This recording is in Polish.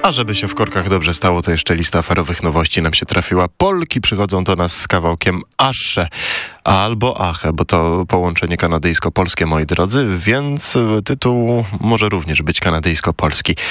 A żeby się w korkach dobrze stało, to jeszcze lista aferowych nowości nam się trafiła. Polki przychodzą do nas z kawałkiem Asze albo Ache, bo to połączenie kanadyjsko-polskie, moi drodzy, więc tytuł może również być kanadyjsko-polski.